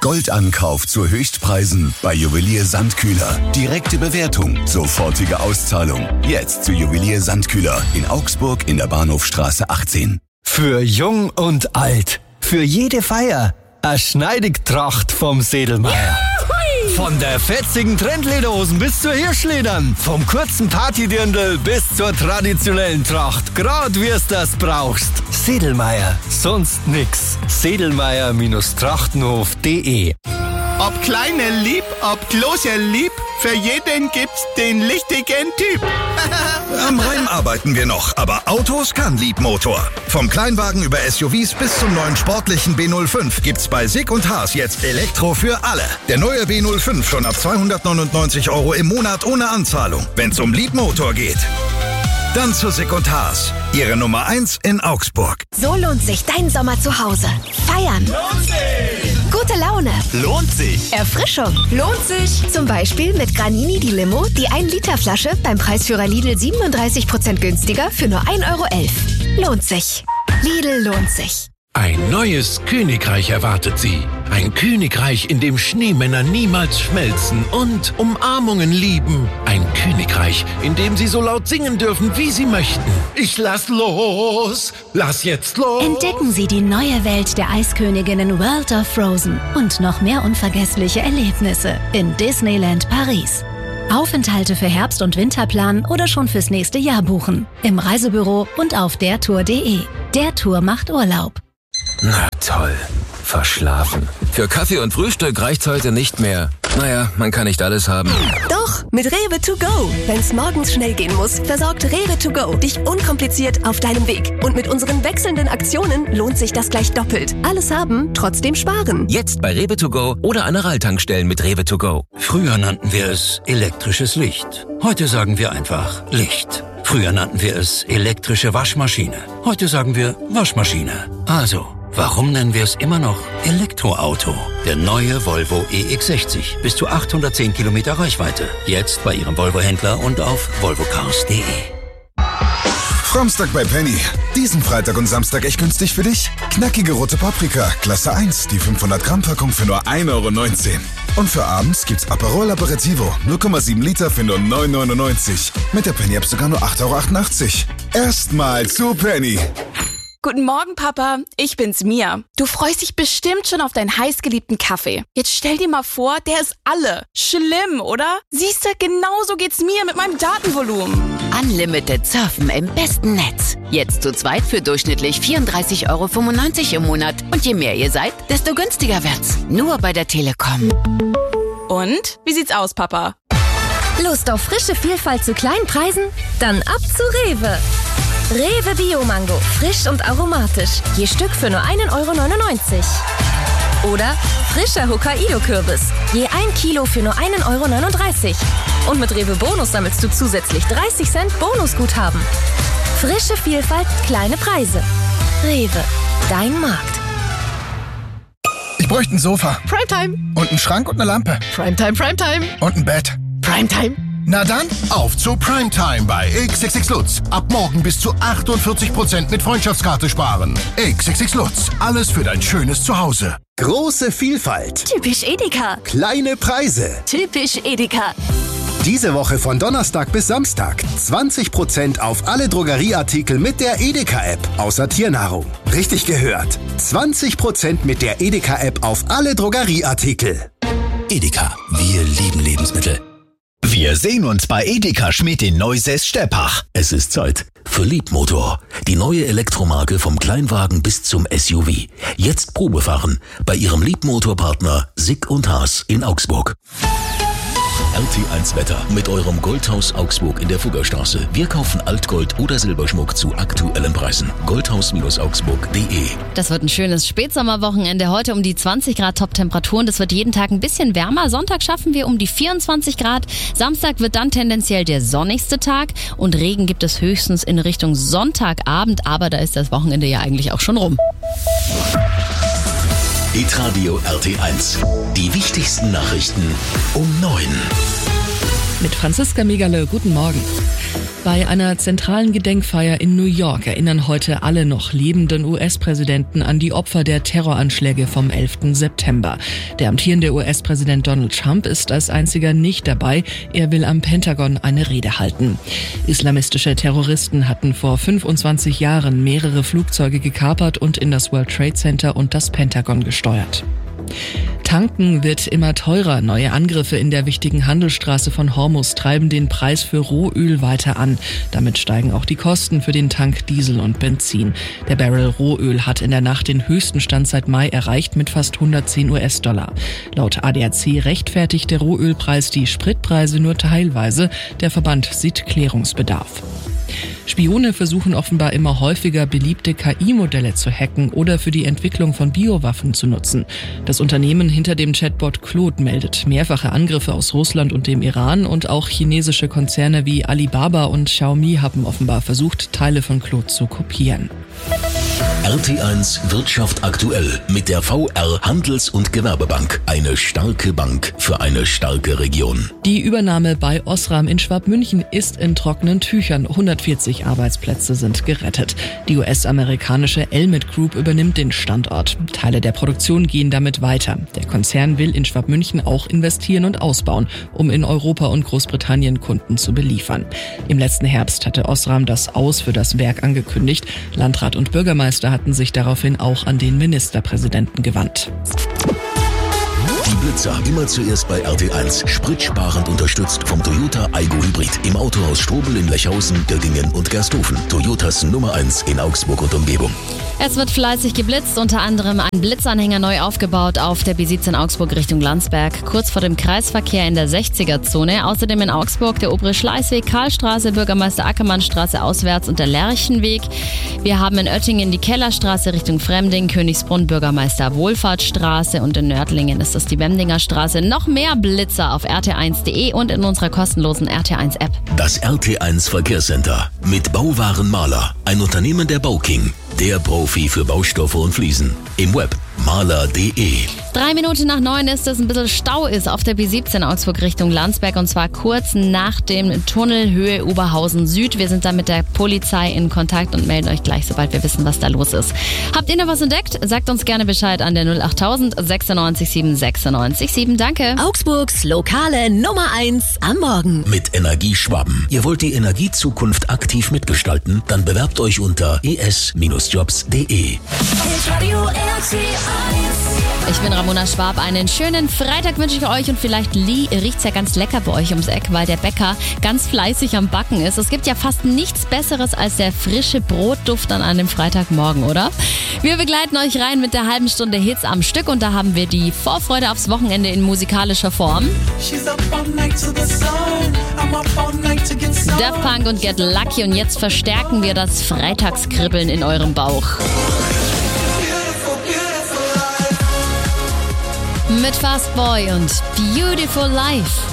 Goldankauf zu Höchstpreisen bei Juwelier Sandkühler. Direkte Bewertung, sofortige Auszahlung. Jetzt zu Juwelier Sandkühler in Augsburg in der Bahnhofstraße 18. Für jung und alt, für jede Feier, eine Schneidigtracht vom Sedlmeier. Von der fetzigen Trendlederhosen bis zur Hirschledern, vom kurzen Partydirndl bis zur traditionellen Tracht, grad wie's das brauchst. Sedlmeier, sonst nix. Sedlmeier-trachtenhof.de. Ob kleine lieb, ob große lieb, für jeden gibt's den richtigen Typ. Am Reim arbeiten wir noch, aber Autos kann Liebmotor. Vom Kleinwagen über SUVs bis zum neuen sportlichen B05 gibt's bei Sick & Haas jetzt Elektro für alle. Der neue B05 schon ab 299 € im Monat ohne Anzahlung, wenn's um Liebmotor geht. Dann zu Sick & Haas, Ihre Nummer 1 in Augsburg. So lohnt sich dein Sommer zu Hause. Feiern. Lohnt sich. Gute Laune. Lohnt sich. Erfrischung. Lohnt sich. Zum Beispiel mit Granini die Limo, die 1-Liter-Flasche beim Preisführer Lidl 37% günstiger für nur 1,11 €. Lohnt sich. Lidl lohnt sich. Ein neues Königreich erwartet Sie. Ein Königreich, in dem Schneemänner niemals schmelzen und Umarmungen lieben. Ein Königreich, in dem Sie so laut singen dürfen, wie Sie möchten. Ich lass los, lass jetzt los. Entdecken Sie die neue Welt der Eisköniginnen World of Frozen und noch mehr unvergessliche Erlebnisse in Disneyland Paris. Aufenthalte für Herbst- und Winterplan oder schon fürs nächste Jahr buchen. Im Reisebüro und auf dertour.de. Der Tour macht Urlaub. Na toll, verschlafen. Für Kaffee und Frühstück reicht's heute nicht mehr. Naja, man kann nicht alles haben. Doch, mit Rewe to go. Wenn's morgens schnell gehen muss, versorgt Rewe to go dich unkompliziert auf deinem Weg. Und mit unseren wechselnden Aktionen lohnt sich das gleich doppelt. Alles haben, trotzdem sparen. Jetzt bei Rewe to go oder an der Ralltankstellen mit Rewe to go. Früher nannten wir es elektrisches Licht. Heute sagen wir einfach Licht. Früher nannten wir es elektrische Waschmaschine. Heute sagen wir Waschmaschine. Also, warum nennen wir es immer noch Elektroauto? Der neue Volvo EX60. Bis zu 810 Kilometer Reichweite. Jetzt bei Ihrem Volvo-Händler und auf volvocars.de. Samstag bei Penny. Diesen Freitag und Samstag echt günstig für dich? Knackige rote Paprika, Klasse 1, die 500 Gramm Packung für nur 1,19 €. Und für abends gibt's Aperol Aperitivo, 0,7 Liter für nur 9,99 €. Mit der Penny-App sogar nur 8,88 €. Erstmal zu Penny. Guten Morgen, Papa. Ich bin's, Mia. Du freust dich bestimmt schon auf deinen heißgeliebten Kaffee. Jetzt stell dir mal vor, der ist alle. Schlimm, oder? Siehste, genauso geht's mir mit meinem Datenvolumen. Unlimited Surfen im besten Netz. Jetzt zu zweit für durchschnittlich 34,95 € im Monat. Und je mehr ihr seid, desto günstiger wird's. Nur bei der Telekom. Und? Wie sieht's aus, Papa? Lust auf frische Vielfalt zu kleinen Preisen? Dann ab zu Rewe. Rewe Bio-Mango, frisch und aromatisch. Je Stück für nur 1,99 € Oder frischer Hokkaido-Kürbis. Je 1 Kilo für nur 1,39 € Und mit Rewe Bonus sammelst du zusätzlich 30 Cent Bonusguthaben. Frische Vielfalt, kleine Preise. Rewe, dein Markt. Ich bräuchte ein Sofa. Primetime. Und einen Schrank und eine Lampe. Primetime, Primetime. Und ein Bett. Primetime. Na dann, auf zu Primetime bei XXX Lutz. Ab morgen bis zu 48% mit Freundschaftskarte sparen. XXX Lutz, alles für dein schönes Zuhause. Große Vielfalt. Typisch Edeka. Kleine Preise. Typisch Edeka. Diese Woche von Donnerstag bis Samstag 20% auf alle Drogerieartikel mit der Edeka-App, außer Tiernahrung. Richtig gehört. 20% mit der Edeka-App auf alle Drogerieartikel. Edeka, wir lieben Lebensmittel. Wir sehen uns bei Edeka Schmidt in Neusäß-Steppach. Es ist Zeit für Liebmotor. Die neue Elektromarke vom Kleinwagen bis zum SUV. Jetzt Probefahren bei Ihrem Liebmotorpartner Sick & Haas in Augsburg. RT1 Wetter mit eurem Goldhaus Augsburg in der Fuggerstraße. Wir kaufen Altgold oder Silberschmuck zu aktuellen Preisen. Goldhaus-augsburg.de. Das wird ein schönes Spätsommerwochenende. Heute um die 20 Grad Top-Temperaturen. Das wird jeden Tag ein bisschen wärmer. Sonntag schaffen wir um die 24 Grad. Samstag wird dann tendenziell der sonnigste Tag. Und Regen gibt es höchstens in Richtung Sonntagabend. Aber da ist das Wochenende ja eigentlich auch schon rum. Hitradio RT1. Die wichtigsten Nachrichten um 9. Mit Franziska Megale, guten Morgen. Bei einer zentralen Gedenkfeier in New York erinnern heute alle noch lebenden US-Präsidenten an die Opfer der Terroranschläge vom 11. September. Der amtierende US-Präsident Donald Trump ist als einziger nicht dabei. Er will am Pentagon eine Rede halten. Islamistische Terroristen hatten vor 25 Jahren mehrere Flugzeuge gekapert und in das World Trade Center und das Pentagon gesteuert. Tanken wird immer teurer. Neue Angriffe in der wichtigen Handelsstraße von Hormuz treiben den Preis für Rohöl weiter an. Damit steigen auch die Kosten für den Tank Diesel und Benzin. Der Barrel Rohöl hat in der Nacht den höchsten Stand seit Mai erreicht mit fast 110 US-Dollar. Laut ADAC rechtfertigt der Rohölpreis die Spritpreise nur teilweise. Der Verband sieht Klärungsbedarf. Spione versuchen offenbar immer häufiger, beliebte KI-Modelle zu hacken oder für die Entwicklung von Biowaffen zu nutzen. Das Unternehmen hinter dem Chatbot Claude meldet mehrfache Angriffe aus Russland und dem Iran und auch chinesische Konzerne wie Alibaba und Xiaomi haben offenbar versucht, Teile von Claude zu kopieren. RT1 Wirtschaft aktuell mit der VR Handels- und Gewerbebank. Eine starke Bank für eine starke Region. Die Übernahme bei Osram in Schwabmünchen ist in trockenen Tüchern. 140 Arbeitsplätze sind gerettet. Die US-amerikanische Elmet Group übernimmt den Standort. Teile der Produktion gehen damit weiter. Der Konzern will in Schwabmünchen auch investieren und ausbauen, um in Europa und Großbritannien Kunden zu beliefern. Im letzten Herbst hatte Osram das Aus für das Werk angekündigt. Landrat und Bürgermeister hatten sich daraufhin auch an den Ministerpräsidenten gewandt. Die Blitzer immer zuerst bei RT1. Spritsparend unterstützt vom Toyota Aygo Hybrid. Im Autohaus Strobel in Lechhausen, Göttingen und Gersthofen. Toyotas Nummer 1 in Augsburg und Umgebung. Es wird fleißig geblitzt, unter anderem ein Blitzanhänger neu aufgebaut auf der B17 Augsburg Richtung Landsberg, kurz vor dem Kreisverkehr in der 60er-Zone. Außerdem in Augsburg der obere Schleißweg, Karlstraße, Bürgermeister Ackermannstraße auswärts und der Lerchenweg. Wir haben in Oettingen die Kellerstraße Richtung Fremding, Königsbrunn, Bürgermeister Wohlfahrtsstraße und in Nördlingen ist das die Wemdinger Straße. Noch mehr Blitzer auf rt1.de und in unserer kostenlosen RT1-App. Das RT1 Verkehrscenter mit Bauwarenmaler, ein Unternehmen der Bauking. Der Profi für Baustoffe und Fliesen. Im Web maler.de. 3 Minuten nach 9 ist es, ein bisschen Stau ist auf der B17 Augsburg Richtung Landsberg und zwar kurz nach dem Tunnel Höhe Oberhausen Süd. Wir sind da mit der Polizei in Kontakt und melden euch gleich, sobald wir wissen, was da los ist. Habt ihr noch was entdeckt? Sagt uns gerne Bescheid an der 08000 96 7 96 7. Danke. Augsburgs lokale Nummer 1 am Morgen. Mit Energieschwaben. Ihr wollt die Energiezukunft aktiv mitgestalten? Dann bewerbt euch unter es-jobs.de. Ich bin Ramona Schwab. Einen schönen Freitag wünsche ich euch und vielleicht riecht's ja ganz lecker bei euch ums Eck, weil der Bäcker ganz fleißig am Backen ist. Es gibt ja fast nichts Besseres als der frische Brotduft an einem Freitagmorgen, oder? Wir begleiten euch rein mit der halben Stunde Hits am Stück und da haben wir die Vorfreude aufs Wochenende in musikalischer Form. Daft Punk und Get Lucky und jetzt verstärken wir das Freitagskribbeln in eurem Bauch. Mit Fast Boy und Beautiful Life.